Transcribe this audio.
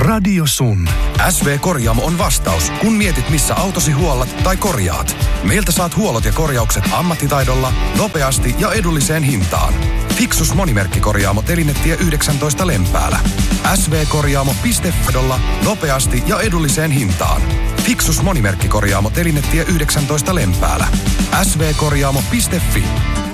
Radio Sun. SV Korjaamo on vastaus, kun mietit missä autosi huollat tai korjaat. Meiltä saat huollot ja korjaukset ammattitaidolla, nopeasti ja edulliseen hintaan. Fixus Monimerkkikorjaamo Telinetie 19 Lempäälä. svkorjaamo.fi nopeasti ja edulliseen hintaan. Fixus Monimerkkikorjaamo Telinetie 19 Lempäälä. svkorjaamo.fi.